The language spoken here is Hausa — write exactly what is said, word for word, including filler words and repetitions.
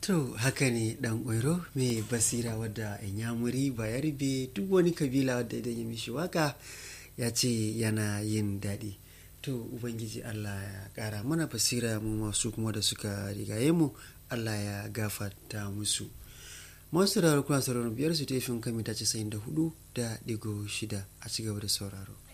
To haka ne dan ƙwairo mai basira wadda inyamuri ba ya ribe duk wani kabila wadda idan ya mishi waka ya ce yana yin daɗi. To Ubangiji Allah ya ƙara mana basira mu masu kuma da suka rigaye mu Allah ya gafarta musu. Masu sauraro kuna sauraron biyar su tefin kan mita casa'in da hudu da digo shida a cigaba da sauraro.